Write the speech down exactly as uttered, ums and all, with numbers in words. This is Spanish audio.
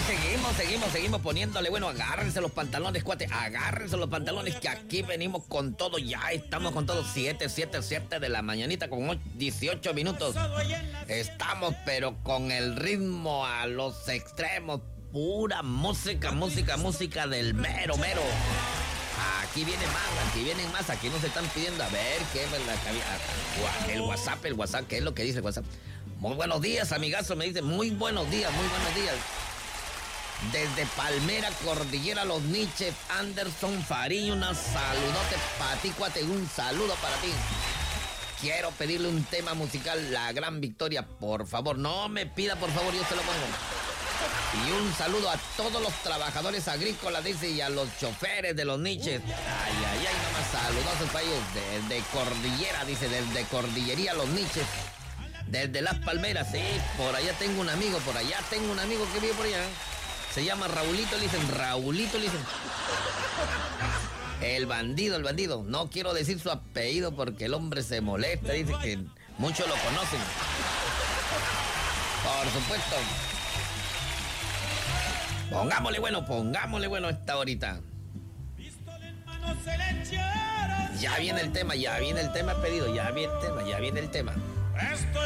seguimos, seguimos, seguimos poniéndole. Bueno, agárrense los pantalones, cuate. Agárrense los pantalones que aquí venimos con todo. Ya estamos con todo. siete, siete, siete de la mañanita con dieciocho minutos. Estamos, pero con el ritmo a los extremos. Pura música, música, música del mero, mero. Aquí viene más, aquí vienen más. Aquí nos están pidiendo. A ver, ¿qué es la, el WhatsApp, el WhatsApp? ¿Qué es lo que dice el WhatsApp? Muy buenos días, amigazo, me dice, muy buenos días, muy buenos días. Desde Palmera, Cordillera, Los Niches, Anderson Fariño, un saludote para ti, cuate, un saludo para ti. Quiero pedirle un tema musical, La Gran Victoria, por favor, no me pida, por favor, yo se lo pongo. Y un saludo a todos los trabajadores agrícolas, dice, y a los choferes de Los Niches. Ay, ay, ay, nomás saludos para ellos, desde Cordillera, dice, desde Cordillería, Los Niches. Desde Las Palmeras, sí, por allá tengo un amigo, por allá tengo un amigo que vive por allá. Se llama Raulito, le dicen, Raulito, le dicen. El bandido, el bandido. No quiero decir su apellido porque el hombre se molesta, dice que muchos lo conocen. Por supuesto. Pongámosle bueno, pongámosle bueno esta horita. Ya viene el tema, ya viene el tema pedido, ya viene el tema, ya viene el tema.